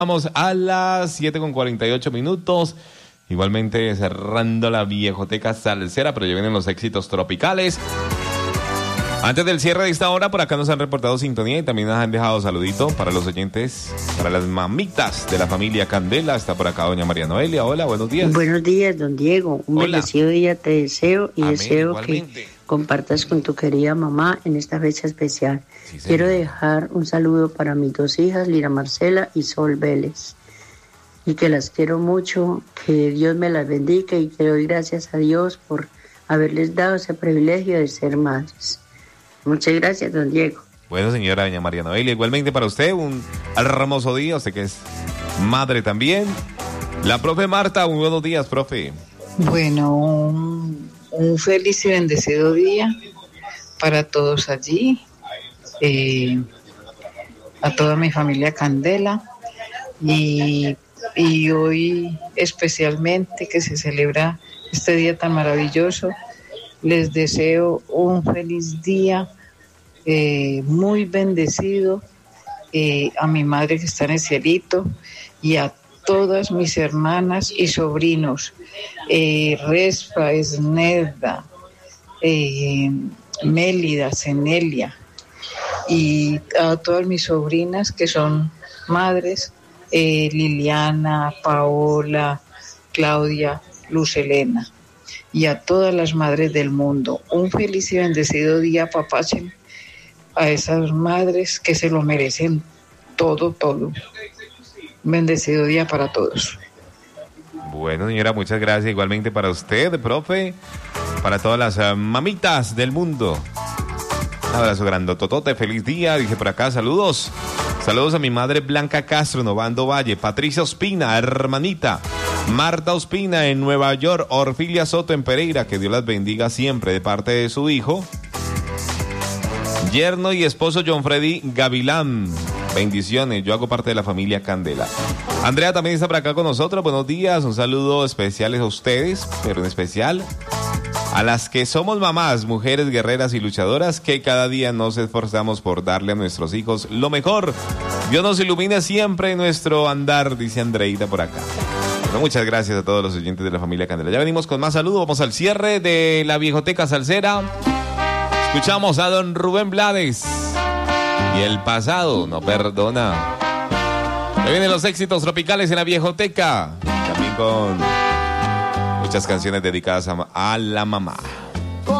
Vamos a las 7:48. Igualmente cerrando la viejoteca salsera, pero ya vienen los éxitos tropicales. Antes del cierre de esta hora, por acá nos han reportado sintonía y también nos han dejado saludito para los oyentes, para las mamitas de la familia Candela. Está por acá doña María Noelia. Hola, buenos días. Buenos días, don Diego. Un bendecido día te deseo y amén, deseo igualmente. que compartas con tu querida mamá en esta fecha especial. Sí, Quiero dejar un saludo para mis dos hijas, Lira Marcela y Sol Vélez. Y que las quiero mucho, que Dios me las bendiga y que doy gracias a Dios por haberles dado ese privilegio de ser madres. Muchas gracias, don Diego. Bueno, señora doña María Noelia, igualmente para usted un hermoso día, usted que es madre también. La profe Marta, muy buenos días, profe. Bueno, un feliz y bendecido día para todos allí, a toda mi familia Candela y hoy especialmente que se celebra este día tan maravilloso. Les deseo un feliz día, muy bendecido, a mi madre que está en el cielito y a todas mis hermanas y sobrinos, Respa, Esneda, Mélida, Cenelia, y a todas mis sobrinas que son madres, Liliana, Paola, Claudia, Luz Helena. Y a todas las madres del mundo, un feliz y bendecido día, papachen a esas madres que se lo merecen todo. Un bendecido día para todos. Bueno, señora, muchas gracias. Igualmente para usted, profe, para todas las mamitas del mundo. Un abrazo grandototote, feliz día. Dije por acá, saludos. Saludos a mi madre Blanca Castro, Novando Valle, Patricia Ospina, hermanita, Marta Ospina en Nueva York, Orfilia Soto en Pereira, que Dios las bendiga siempre de parte de su hijo, yerno y esposo John Freddy Gavilán. Bendiciones, yo hago parte de la familia Candela. Andrea también está por acá con nosotros, buenos días, un saludo especial a ustedes, pero en especial a las que somos mamás, mujeres guerreras y luchadoras, que cada día nos esforzamos por darle a nuestros hijos lo mejor. Dios nos ilumine siempre en nuestro andar, dice Andreita por acá. Bueno, muchas gracias a todos los oyentes de la familia Candela. Ya venimos con más saludos, vamos al cierre de la viejoteca salsera. Escuchamos a don Rubén Blades y el pasado no perdona. Me vienen los éxitos tropicales en la viejoteca, también con muchas canciones dedicadas a la mamá.